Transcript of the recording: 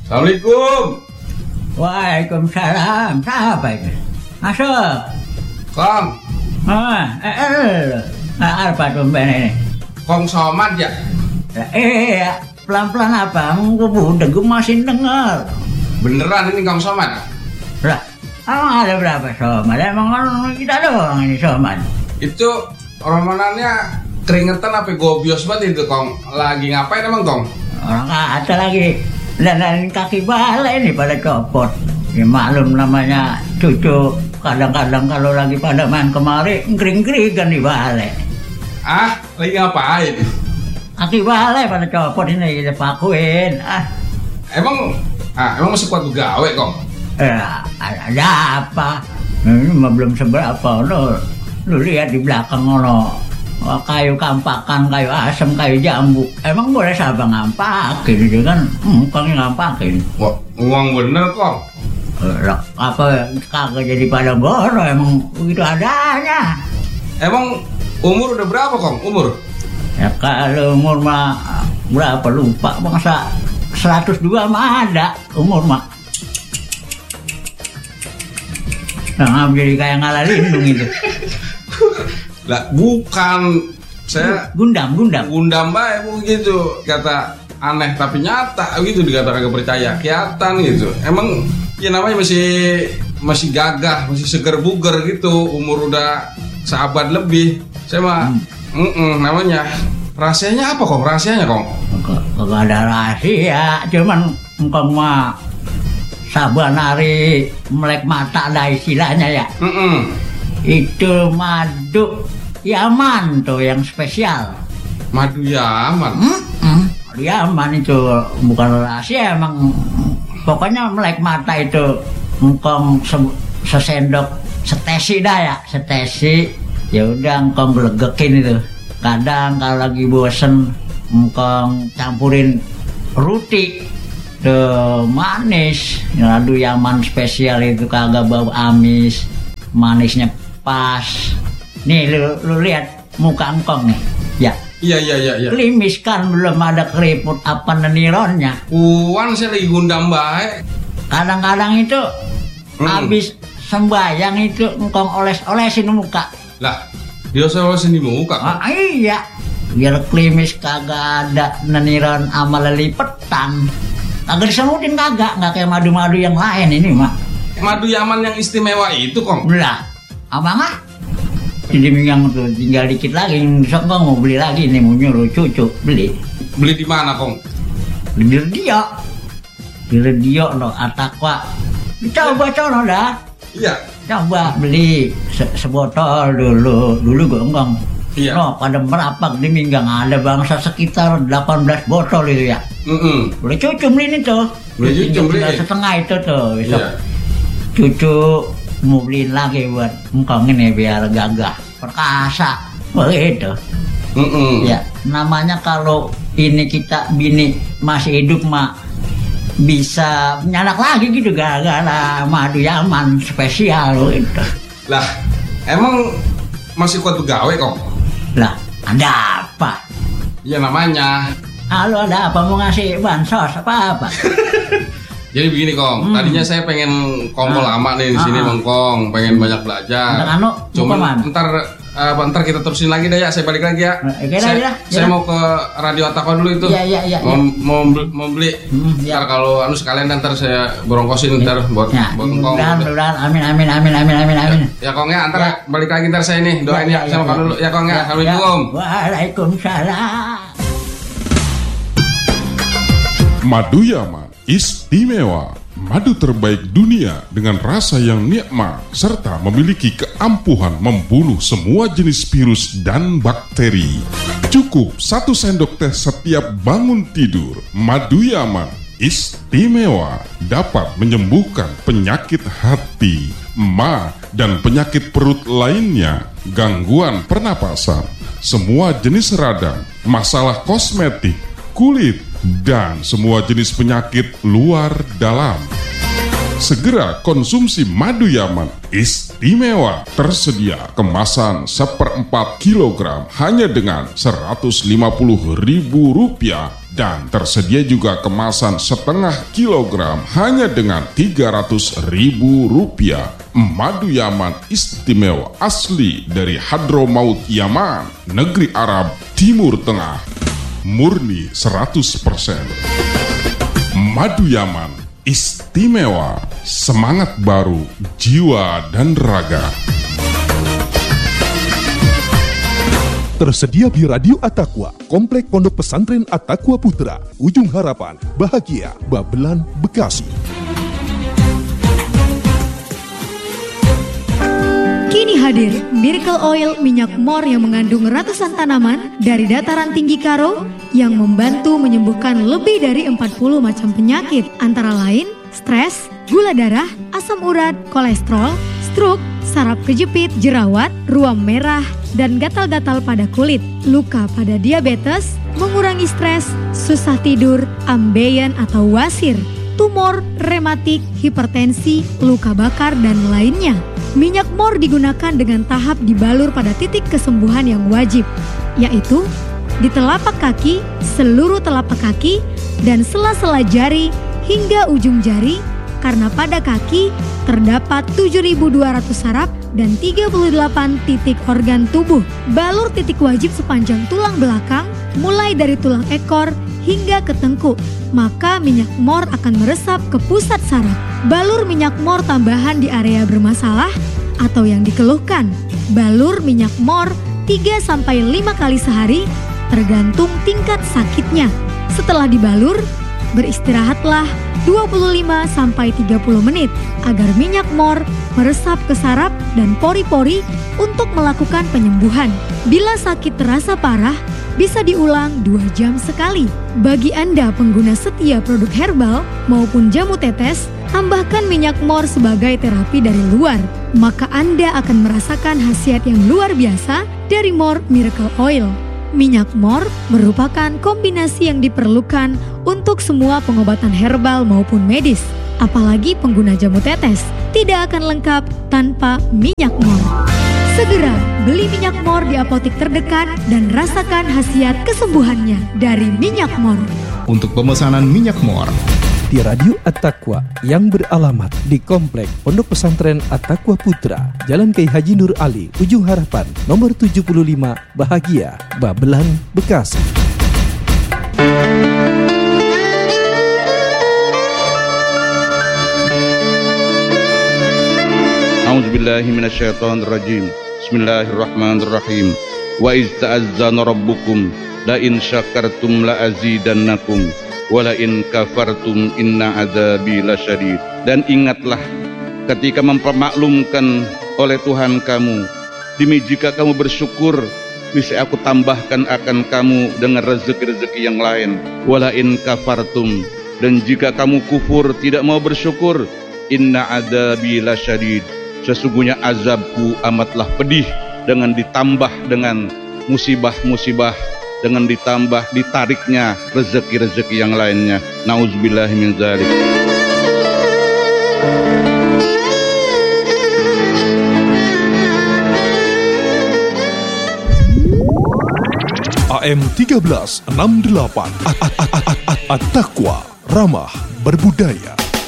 Assalamualaikum. Waalaikumsalam. Siapa itu? Masuk. Kong. Apa tumben ini? Kong Somad ya? Iya. Pelan-pelan apa? Udah gue masih denger. Beneran ini Kong Somad? Lah, emang ada berapa Somad? Emang kan kita doang ini Somad. Itu romanannya keringetan apa gobios banget itu Kong. Lagi ngapain emang Kong? Orang kata lagi dandanin kaki balai ini pada copot. Ya maklum namanya cucu. Kadang-kadang kalau lagi pada main kemari ngering-ngeringan di balai. Ah, lagi ngapain? Kaki balai pada copot ini kita pakuin. Emang masih kuat gawe Kong? Ada apa? Ini mah belum seberapa. Lu lihat di belakang kayu kampakan, kayu asem, kayu jambu. Emang boleh siapa ngampakin itu kan? Kongnya ngampakin. Wah, uang bener Kong. Apa kagak jadi pada goro emang begitu adanya. Emang umur udah berapa Kong? Umur? Ya kalau umur mah berapa lupa bangsa 102 mah ada umur mah. Nah, jadi kayak ngalah lindung itu. Lah bukan, saya Gundam baik begitu, kata aneh tapi nyata gitu, dikata kagak percaya, kelihatan gitu. Emang ya namanya masih gagah, masih seger buger gitu, umur udah seabad lebih. Saya mah namanya rahasianya apa Kong? Rahasianya Kong? Kagak ada rahasia, cuman engkong mah saban hari melek mata ada istilahnya ya. Itu madu Yaman tuh yang spesial. Madu Yaman? Yaman itu bukan rahasia emang. Pokoknya melek mata itu engkong sesendok setesi dah ya, setesi. Ya udah engkong gelegekin itu. Kadang kalau lagi bosen engkong campurin roti tuh manis. Madu Yaman spesial itu kagak bau amis, manisnya pas. Nih lu lihat muka engkong nih. Ya. Iya. Klimis kan belum ada keriput apa nenironnya. Saya lagi gundam baik. Kadang-kadang itu habis sembayang itu engkong oles-olesin muka. Lah, dia olesin di muka. Iya. Biar klimis kagak ada neniron sama lelipetan. Kagak disemutin kagak, enggak kayak madu-madu yang lain ini mah. Madu Yaman yang istimewa itu Kong. Lah, abang jadi minggang tuh tinggal dikit lagi, besok Kong mau beli lagi nih, mau nyuruh cucu beli. Beli di mana Kong? Di radio no Atakwa. Coba cono dah. Iya. Coba beli sebotol dulu gue Kong. Iya. No, pada merapak di minggang ada bangsa sekitar 18 botol itu ya. Boleh cucu beli itu. Boleh cucu beli. Setengah itu tuh. Besok iya. Cucu mau beliin lagi buat engkong ini biar gagah perkasa begitu. Ya namanya kalau ini kita bini masih hidup mah bisa nyanak lagi gitu gara-gara madu Yaman spesial gitu. Lah emang masih kuat begawe Kong? Lah ada apa? Ya namanya. Halo, ada apa, mau ngasih bansos apa? Jadi begini Kong, tadinya saya pengen kongko lama nih di sini Kong, pengen banyak belajar. Cuma ntar kita terusin lagi deh ya, saya balik lagi ya. Saya mau ke Radio Atakwa dulu itu. Iya. Mau beli. Ntar kalau sekalian ntar saya borongkosin ntar buat Kong. Mudah-mudahan, amin. Ya Kong ya, ntar balik lagi ntar saya nih doain ya, saya makan dulu ya Kong ya. Assalamualaikum. Waalaikumsalam. Madu Yaman istimewa, madu terbaik dunia dengan rasa yang nikmat serta memiliki keampuhan membunuh semua jenis virus dan bakteri. Cukup 1 sendok teh setiap bangun tidur. Madu Yaman istimewa, dapat menyembuhkan penyakit hati, ma, dan penyakit perut lainnya, gangguan pernapasan, semua jenis radang, masalah kosmetik, kulit, dan semua jenis penyakit luar dalam. Segera konsumsi madu Yaman istimewa. Tersedia kemasan 1/4 kilogram hanya dengan Rp150.000 dan tersedia juga kemasan 1/2 kilogram hanya dengan Rp300.000. Madu Yaman istimewa asli dari Hadramaut Yaman, negeri Arab Timur Tengah. Murni 100%. Madu Yaman istimewa, semangat baru, jiwa dan raga. Tersedia di Radio At-Taqwa, Komplek Pondok Pesantren At-Taqwa Putra, Ujung Harapan, Bahagia, Babelan, Bekasi. Kini hadir Miracle Oil minyak mor yang mengandung ratusan tanaman dari dataran tinggi Karo yang membantu menyembuhkan lebih dari 40 macam penyakit, antara lain stres, gula darah, asam urat, kolesterol, stroke, saraf kejepit, jerawat, ruam merah, dan gatal-gatal pada kulit, luka pada diabetes, mengurangi stres, susah tidur, ambeien atau wasir, tumor, rematik, hipertensi, luka bakar, dan lainnya. Minyak mor digunakan dengan tahap dibalur pada titik kesembuhan yang wajib, yaitu di telapak kaki, seluruh telapak kaki, dan sela-sela jari hingga ujung jari, karena pada kaki terdapat 7.200 saraf dan 38 titik organ tubuh. Balur titik wajib sepanjang tulang belakang, mulai dari tulang ekor hingga ke tengkuk, maka minyak mor akan meresap ke pusat saraf. Balur minyak mor tambahan di area bermasalah atau yang dikeluhkan. Balur minyak mor 3-5 kali sehari tergantung tingkat sakitnya. Setelah dibalur, beristirahatlah 25-30 menit agar minyak mor meresap ke saraf dan pori-pori untuk melakukan penyembuhan. Bila sakit terasa parah, bisa diulang 2 jam sekali. Bagi Anda pengguna setia produk herbal maupun jamu tetes, tambahkan minyak mor sebagai terapi dari luar, maka Anda akan merasakan khasiat yang luar biasa dari Mor Miracle Oil. Minyak mor merupakan kombinasi yang diperlukan untuk semua pengobatan herbal maupun medis. Apalagi pengguna jamu tetes tidak akan lengkap tanpa minyak mor. Segera beli minyak mor di apotik terdekat dan rasakan khasiat kesembuhannya dari minyak mor. Untuk pemesanan minyak mor Di Radio At-Taqwa yang beralamat di Komplek Pondok Pesantren At-Taqwa Putra, Jalan Kiai Haji Nur Ali, Ujung Harapan, nomor 75, Bahagia, Babelan, Bekasi. A'udzubillahi minasyaitonirrajim. Bismillahirrahmanirrahim. Wa iz ta'azzana rabbukum la in syakartum la azidannakum wala in kafartum inna adzabi lasyadid. Dan ingatlah ketika mempermaklumkan oleh Tuhan kamu, demi jika kamu bersyukur bisa aku tambahkan akan kamu dengan rezeki-rezeki yang lain. Wala in kafartum, dan jika kamu kufur tidak mau bersyukur, inna adzabi lasyadid, sesungguhnya azabku amatlah pedih, dengan ditambah dengan musibah-musibah, dengan ditambah ditariknya rezeki-rezeki yang lainnya. Nauzubillahi min dzalik. AM 1368 At-Taqwa, ramah berbudaya.